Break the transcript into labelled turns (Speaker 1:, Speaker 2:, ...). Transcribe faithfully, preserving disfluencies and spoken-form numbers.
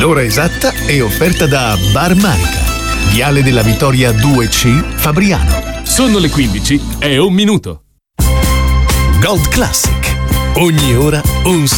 Speaker 1: L'ora esatta è offerta da Bar Manica, Viale della Vittoria due C, Fabriano.
Speaker 2: Sono le quindici e un minuto.
Speaker 1: Gold Classic. Ogni ora un